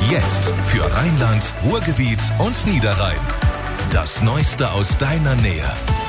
Jetzt für Rheinland, Ruhrgebiet und Niederrhein. Das Neueste aus deiner Nähe.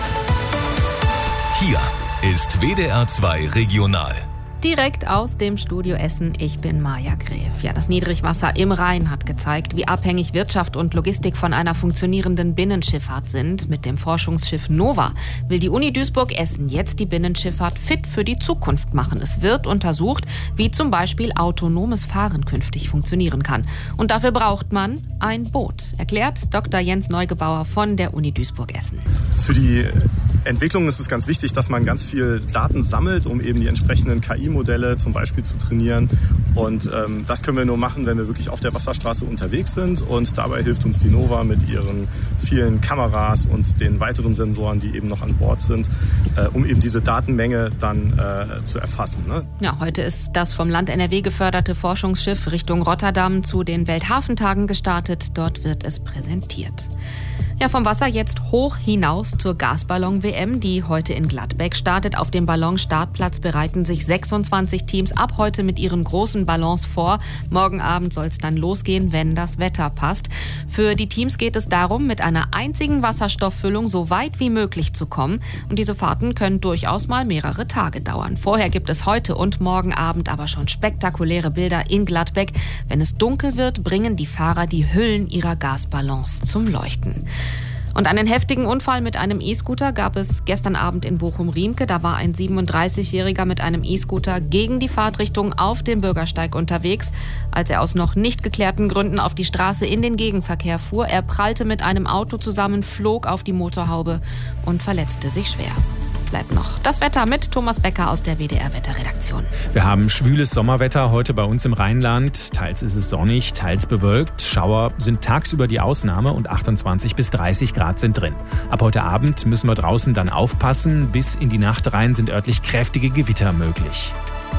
Hier ist WDR 2 Regional. Direkt aus dem Studio Essen, ich bin Maja Gräf. Ja, das Niedrigwasser im Rhein hat gezeigt, wie abhängig Wirtschaft und Logistik von einer funktionierenden Binnenschifffahrt sind. Mit dem Forschungsschiff Nova will die Uni Duisburg-Essen jetzt die Binnenschifffahrt fit für die Zukunft machen. Es wird untersucht, wie zum Beispiel autonomes Fahren künftig funktionieren kann. Und dafür braucht man ein Boot, erklärt Dr. Jens Neugebauer von der Uni Duisburg-Essen. Für die Entwicklung ist es ganz wichtig, dass man ganz viel Daten sammelt, um eben die entsprechenden KI-Modelle zum Beispiel zu trainieren. Und das können wir nur machen, wenn wir wirklich auf der Wasserstraße unterwegs sind. Und dabei hilft uns die Nova mit ihren vielen Kameras und den weiteren Sensoren, die eben noch an Bord sind, um eben diese Datenmenge dann zu erfassen. Ne? Ja, heute ist das vom Land NRW geförderte Forschungsschiff Richtung Rotterdam zu den Welthafentagen gestartet. Dort wird es präsentiert. Ja, vom Wasser jetzt hoch hinaus zur Gasballon-WM, die heute in Gladbeck startet. Auf dem Ballonstartplatz bereiten sich 26 Teams ab heute mit ihren großen Ballons vor. Morgen Abend soll es dann losgehen, wenn das Wetter passt. Für die Teams geht es darum, mit einer einzigen Wasserstofffüllung so weit wie möglich zu kommen. Und diese Fahrten können durchaus mal mehrere Tage dauern. Vorher gibt es heute und morgen Abend aber schon spektakuläre Bilder in Gladbeck. Wenn es dunkel wird, bringen die Fahrer die Hüllen ihrer Gasballons zum Leuchten. Und einen heftigen Unfall mit einem E-Scooter gab es gestern Abend in Bochum-Riemke. Da war ein 37-Jähriger mit einem E-Scooter gegen die Fahrtrichtung auf dem Bürgersteig unterwegs. Als er aus noch nicht geklärten Gründen auf die Straße in den Gegenverkehr fuhr, er prallte mit einem Auto zusammen, flog auf die Motorhaube und verletzte sich schwer. Bleibt noch das Wetter mit Thomas Becker aus der WDR-Wetterredaktion. Wir haben schwüles Sommerwetter heute bei uns im Rheinland. Teils ist es sonnig, teils bewölkt. Schauer sind tagsüber die Ausnahme und 28 bis 30 Grad sind drin. Ab heute Abend müssen wir draußen dann aufpassen. Bis in die Nacht rein sind örtlich kräftige Gewitter möglich.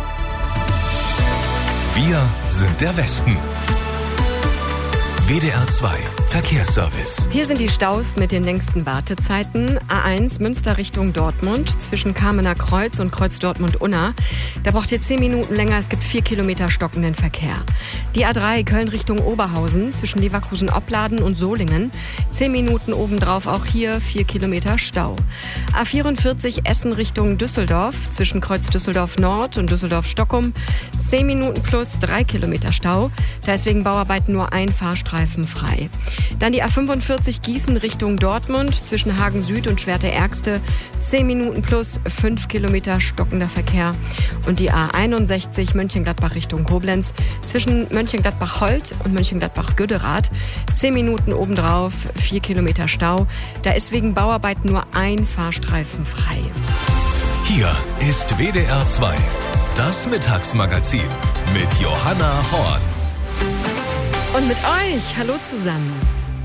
Wir sind der Westen. WDR 2 Verkehrsservice. Hier sind die Staus mit den längsten Wartezeiten. A1 Münster Richtung Dortmund zwischen Kamener Kreuz und Kreuz Dortmund-Unna. Da braucht ihr 10 Minuten länger. Es gibt 4 Kilometer stockenden Verkehr. Die A3 Köln Richtung Oberhausen zwischen Leverkusen-Opladen und Solingen. 10 Minuten obendrauf auch hier 4 Kilometer Stau. A44 Essen Richtung Düsseldorf zwischen Kreuz Düsseldorf Nord und Düsseldorf-Stockholm. 10 Minuten plus 3 Kilometer Stau. Da ist wegen Bauarbeiten nur ein Fahrstreifen frei. Dann die A45 Gießen Richtung Dortmund zwischen Hagen Süd und Schwerte-Ärgste. 10 Minuten plus 5 Kilometer stockender Verkehr. Und die A61 Mönchengladbach Richtung Koblenz zwischen Mönchengladbach-Holt und Mönchengladbach-Güderath. 10 Minuten obendrauf, 4 Kilometer Stau. Da ist wegen Bauarbeiten nur ein Fahrstreifen frei. Hier ist WDR 2, das Mittagsmagazin mit Johanna Horn. Und mit euch, hallo zusammen.